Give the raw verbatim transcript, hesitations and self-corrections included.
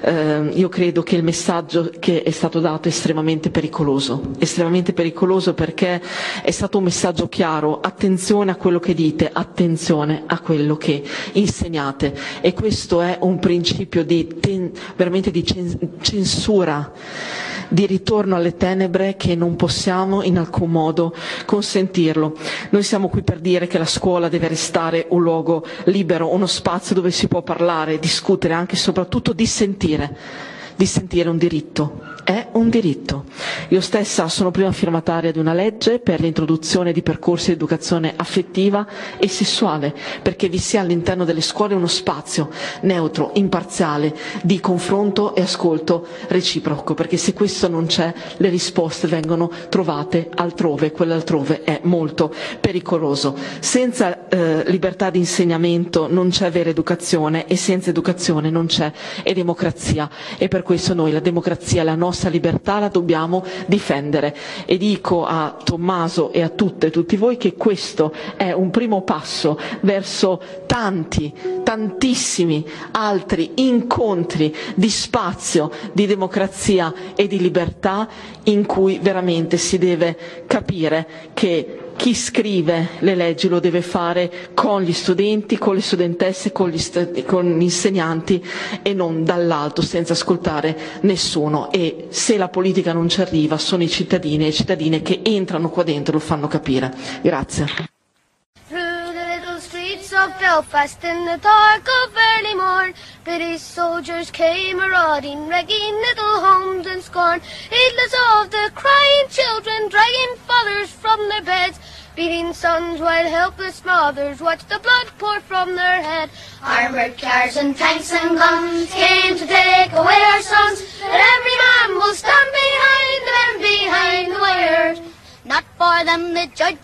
eh, io credo che il messaggio che è stato dato è estremamente pericoloso, estremamente pericoloso perché è stato un messaggio chiaro: attenzione a quello che dite, attenzione a quello che insegnate, e questo è un principio di ten, veramente di censura, di ritorno alle tenebre che non possiamo in alcun modo consentirlo. Noi siamo qui per dire che la scuola deve restare un luogo libero, uno spazio dove si può parlare, discutere, anche e soprattutto dissentire. Dissentire è un diritto, è un diritto. Io stessa sono prima firmataria di una legge per l'introduzione di percorsi di educazione affettiva e sessuale, perché vi sia all'interno delle scuole uno spazio neutro, imparziale, di confronto e ascolto reciproco, perché se questo non c'è le risposte vengono trovate altrove, quell'altrove è molto pericoloso. Senza eh, libertà di insegnamento non c'è vera educazione, e senza educazione non c'è e democrazia, e per questo noi la democrazia, la nostra libertà la dobbiamo difendere. E dico a Tommaso e a tutte e tutti voi che questo è un primo passo verso tanti, tantissimi altri incontri di spazio, di democrazia e di libertà, in cui veramente si deve capire che chi scrive le leggi lo deve fare con gli studenti, con le studentesse, con gli, st- con gli insegnanti, e non dall'alto senza ascoltare nessuno. E se la politica non ci arriva, sono i cittadini e le cittadine che entrano qua dentro e lo fanno capire. Grazie. Of Belfast in the dark of early morn, British soldiers came marauding, wrecking little homes in scorn, heedless of the crying children, dragging fathers from their beds, beating sons while helpless mothers watched the blood pour from their head. Armored cars and tanks and guns came to take away our sons, but every man will stand behind the men behind the wires. Not for them the judge